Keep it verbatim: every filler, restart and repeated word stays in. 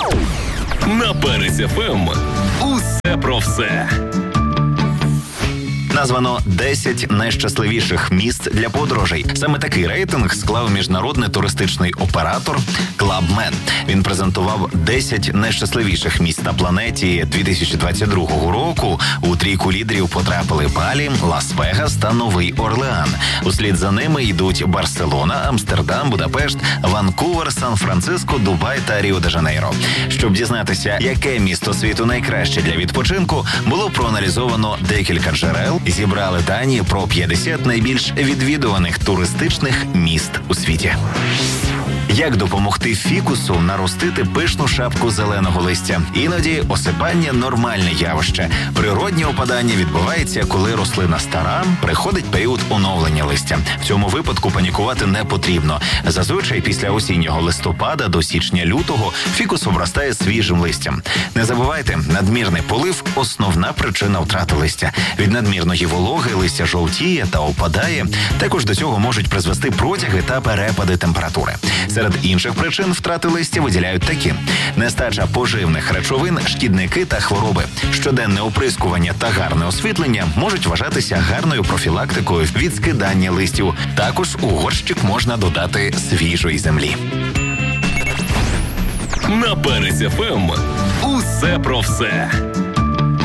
На Перець еф ем усе про все. Названо десять найщасливіших міст для подорожей. Саме такий рейтинг склав міжнародний туристичний оператор Clubmed. Він презентував десять найщасливіших міст на планеті дві тисячі двадцять другого року. У трійку лідерів потрапили Балі, Лас-Вегас та Новий Орлеан. Услід за ними йдуть Барселона, Амстердам, Будапешт, Ванкувер, Сан-Франциско, Дубай та Ріо-де-Жанейро. Щоб дізнатися, яке місто світу найкраще для відпочинку, було проаналізовано декілька джерел. Зібрали дані про п'ятдесят найбільш відвідуваних туристичних міст у світі. Як допомогти фікусу наростити пишну шапку зеленого листя? Іноді осипання – нормальне явище. Природнє опадання відбувається, коли рослина стара, приходить період оновлення листя. В цьому випадку панікувати не потрібно. Зазвичай після осіннього листопада до січня-лютого фікус обростає свіжим листям. Не забувайте, надмірний полив – основна причина втрати листя. Від надмірної вологи листя жовтіє та опадає. Також до цього можуть призвести протяги та перепади температури. Серед інших причин втрати листя виділяють такі: нестача поживних речовин, шкідники та хвороби. Щоденне оприскування та гарне освітлення можуть вважатися гарною профілактикою від скидання листів. Також у горщик можна додати свіжої землі. На Перець еф ем усе про все.